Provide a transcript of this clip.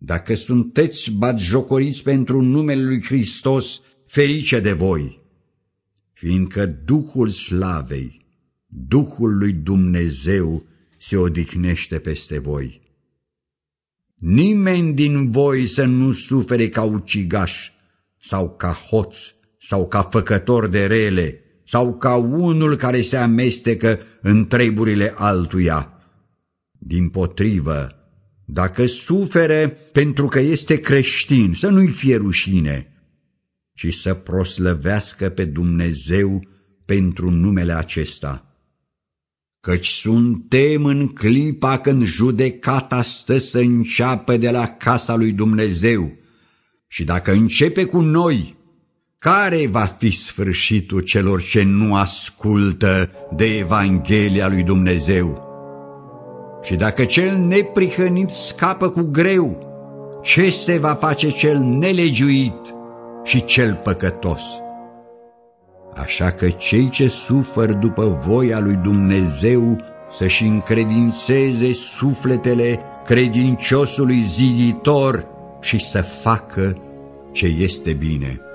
Dacă sunteți batjocoriți pentru numele lui Hristos, ferice de voi, fiindcă Duhul slavei, Duhul lui Dumnezeu se odihnește peste voi. Nimeni din voi să nu sufere ca ucigaș, sau ca hoț, sau ca făcător de rele, sau ca unul care se amestecă în treburile altuia. Dimpotrivă, dacă sufere pentru că este creștin, să nu-i fie rușine, ci să proslăvească pe Dumnezeu pentru numele acesta. Căci suntem în clipa când judecata stă să înceapă de la casa lui Dumnezeu, și dacă începe cu noi, care va fi sfârșitul celor ce nu ascultă de Evanghelia lui Dumnezeu? Și dacă cel neprihănit scapă cu greu, ce se va face cel nelegiuit și cel păcătos? Așa că cei ce sufăr după voia lui Dumnezeu să-și încredințeze sufletele credinciosului ziditor și să facă ce este bine.